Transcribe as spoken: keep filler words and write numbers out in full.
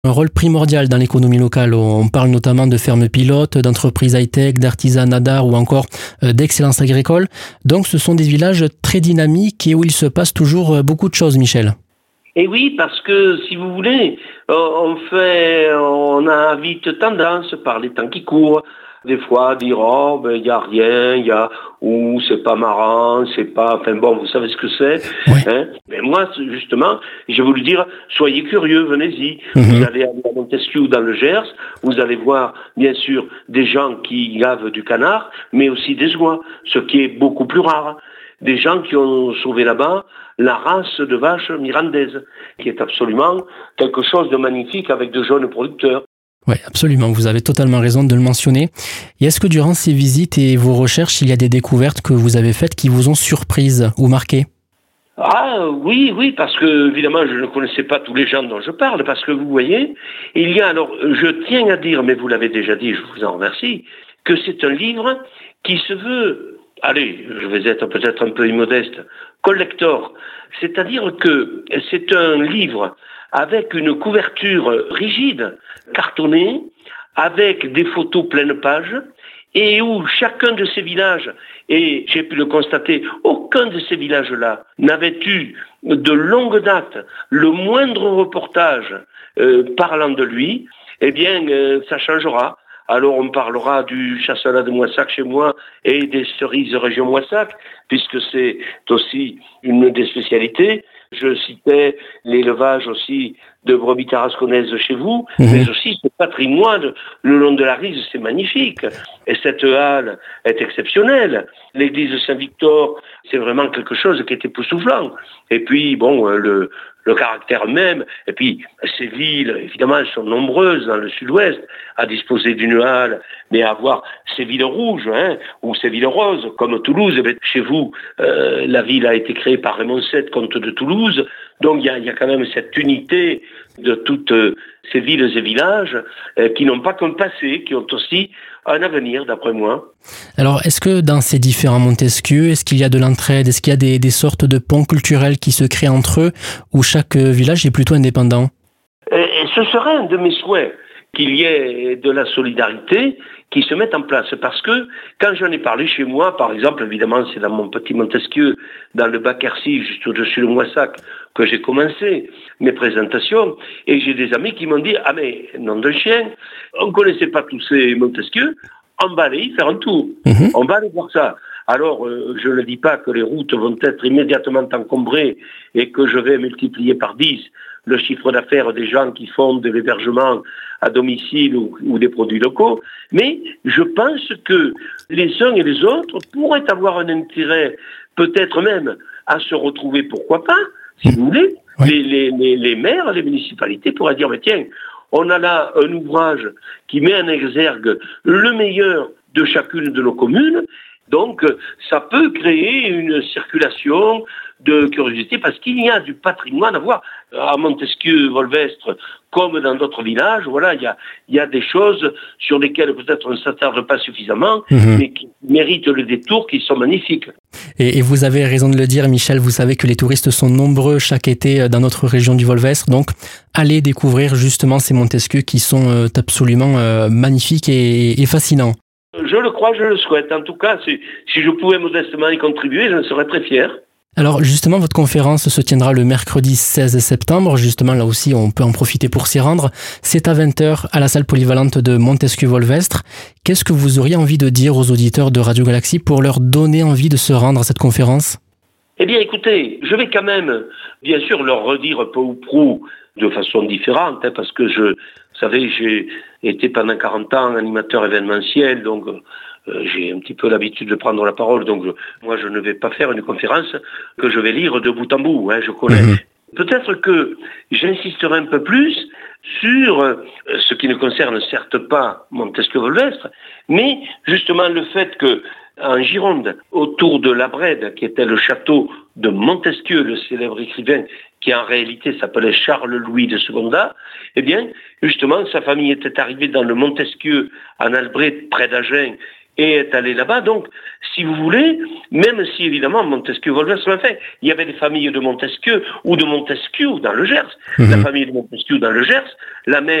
Un rôle primordial dans l'économie locale. On parle notamment de fermes pilotes, d'entreprises high-tech, d'artisanat d'art ou encore d'excellence agricole. Donc ce sont des villages très dynamiques et où il se passe toujours beaucoup de choses, Michel. Et oui, parce que si vous voulez, on fait, on a vite tendance par les temps qui courent, des fois à dire oh ben il y a rien, il y a ou c'est pas marrant, c'est pas, enfin bon, vous savez ce que c'est. Oui. Hein. Mais moi justement, je voulais dire, soyez curieux, venez-y. Mm-hmm. Vous allez aller à Montesquieu dans le Gers, vous allez voir bien sûr des gens qui gavent du canard, mais aussi des oies, ce qui est beaucoup plus rare. Des gens qui ont sauvé là-bas la race de vache mirandaise, qui est absolument quelque chose de magnifique avec de jeunes producteurs. Oui, absolument, vous avez totalement raison de le mentionner. Et est-ce que durant ces visites et vos recherches, il y a des découvertes que vous avez faites qui vous ont surprise ou marqué ? Ah oui, oui, parce que évidemment je ne connaissais pas tous les gens dont je parle, parce que vous voyez, il y a alors, je tiens à dire, mais vous l'avez déjà dit, je vous en remercie, que c'est un livre qui se veut, allez, je vais être peut-être un peu immodeste, collector, c'est-à-dire que c'est un livre avec une couverture rigide, cartonnée, avec des photos pleine page, et où chacun de ces villages, et j'ai pu le constater, aucun de ces villages-là n'avait eu de longue date le moindre reportage euh, parlant de lui, eh bien euh, ça changera. Alors on parlera du chasselas de Moissac chez moi et des cerises de région Moissac, puisque c'est aussi une des spécialités. Je citais l'élevage aussi de brebis tarasconnaises chez vous, mmh. mais aussi ce patrimoine le long de la Rise, c'est magnifique. Et cette halle est exceptionnelle. L'église de Saint-Victor, c'est vraiment quelque chose qui est époustouflant. Et puis, bon, le, le caractère même, et puis ces villes, évidemment, elles sont nombreuses dans le sud-ouest, à disposer d'une halle, mais à avoir ces villes rouges, hein, ou ces villes roses, comme Toulouse. Eh bien, chez vous, euh, la ville a été créée par Raymond sept, comte de Toulouse. Donc il y a, il y a quand même cette unité de toutes euh, ces villes et villages euh, qui n'ont pas qu'un passé, qui ont aussi un avenir, d'après moi. Alors, est-ce que dans ces différents Montesquieu, est-ce qu'il y a de l'entraide, est-ce qu'il y a des, des sortes de ponts culturels qui se créent entre eux, ou chaque village est plutôt indépendant ? Et ce serait un de mes souhaits, qu'il y ait de la solidarité qui se mette en place. Parce que quand j'en ai parlé chez moi, par exemple, évidemment, c'est dans mon petit Montesquieu, dans le Bac-Quercy, juste au-dessus de Moissac, que j'ai commencé mes présentations, et j'ai des amis qui m'ont dit « Ah mais, nom de chien, on ne connaissait pas tous ces Montesquieu, on va aller y faire un tour, mmh. on va aller voir ça ». Alors, euh, je ne dis pas que les routes vont être immédiatement encombrées et que je vais multiplier par dix le chiffre d'affaires des gens qui font de l'hébergement à domicile ou, ou des produits locaux, mais je pense que les uns et les autres pourraient avoir un intérêt, peut-être même à se retrouver, pourquoi pas, si vous voulez, oui. les, les, les, les maires, les municipalités pourraient dire, mais tiens, on a là un ouvrage qui met en exergue le meilleur de chacune de nos communes. Donc, ça peut créer une circulation de curiosité parce qu'il y a du patrimoine à voir à Montesquieu-Volvestre comme dans d'autres villages. Voilà, il y a, il y a des choses sur lesquelles peut-être on ne s'attarde pas suffisamment, mmh. mais qui méritent le détour, qui sont magnifiques. Et, et vous avez raison de le dire, Michel. Vous savez que les touristes sont nombreux chaque été dans notre région du Volvestre. Donc, allez découvrir justement ces Montesquieu qui sont absolument magnifiques et, et fascinants. Je le crois, je le souhaite. En tout cas, si, si je pouvais modestement y contribuer, je serais très fier. Alors justement, votre conférence se tiendra le mercredi seize septembre. Justement, là aussi, on peut en profiter pour s'y rendre. C'est à vingt heures à la salle polyvalente de Montesquieu-Volvestre. Qu'est-ce que vous auriez envie de dire aux auditeurs de Radio Galaxie pour leur donner envie de se rendre à cette conférence ? Eh bien, écoutez, je vais quand même, bien sûr, leur redire peu ou prou de façon différente, hein, parce que je, vous savez, j'ai été pendant quarante ans animateur événementiel, donc euh, j'ai un petit peu l'habitude de prendre la parole, donc je, moi je ne vais pas faire une conférence que je vais lire de bout en bout, hein, je connais. Mmh. Peut-être que j'insisterai un peu plus sur euh, ce qui ne concerne certes pas Montesquieu-Volvestre, mais justement le fait que en Gironde, autour de la Brède, qui était le château de Montesquieu, le célèbre écrivain, qui en réalité s'appelait Charles-Louis de Secondat, eh bien, justement, sa famille était arrivée dans le Montesquieu, en Albret, près d'Agen, et est allé là-bas. Donc, si vous voulez, même si évidemment Montesquieu-Volvestre l'a fait, il y avait des familles de Montesquieu ou de Montesquieu dans le Gers. Mmh. La famille de Montesquieu dans le Gers, la mère